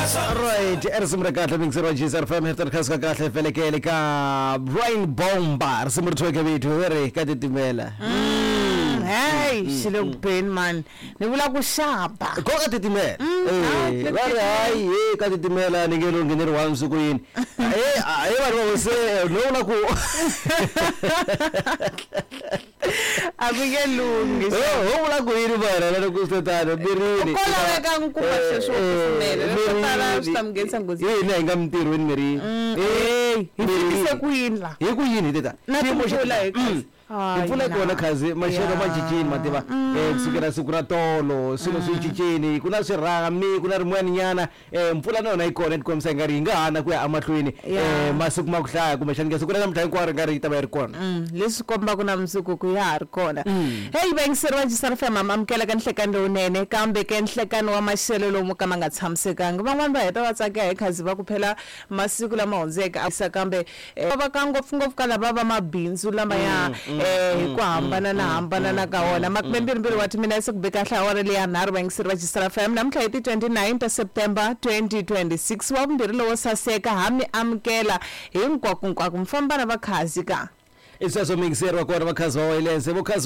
Alright, erisumre kahle mingisero Jesus FM hefter khasa kahle velekele ka Rainbow Bar simurthweke bethu were ka titimela. Hey, silokubheni man. Nibula kushapa. Ko ka titimela. Ware hayi ka titimela nikelo ngenero wansuku yini. Bari wose nona ku. Abikelungi. Wona ku yini bana la ku setana birini. Kola weka ngikuba shesho kufumela. Lesotala sitamgenza ngozi. Yini ngamtiro wini meri. Ifikise kuyini la. Yikuyini teta. Natimoshola ekhaya. Ipfuna kona khazi mashaka majijini mativa kusukela siku ra tolo silo swicicini kuna swirami kuna rin'wana nyana mpfula nona ikona tikomisa nga ri nga hana ku ya amahlweni masiku ma ku hlaya kumbe xanika siku ra namhla hinkwaro nga ri ta va yi ri kona leswi komba ku na mundzuku ku ya ha ri kona hey vayingiseriwa Jisar FM amamukela ka nhlekani lowunene kambe ke nhlekani wa maxelo lomu ka ma nga tshamisekanga van'wana va heta va tsakela hi khazi va ku phela masiku lama hundzeka isa kambe va ka ngopfungopfu ka lava va mabindzu lama ya ku hambana na ka wona makubembirhi wa timina sekubeka hlawara leya nharhu vayingiseriwa Jisar FM namhla hi ti 29 ta September 2026 wa vumbirhi lowo saseka hami amukela hinkwako mfamba na vakhazi ka isaso mingiseriwa kona vakhazi va wayilense vokhazi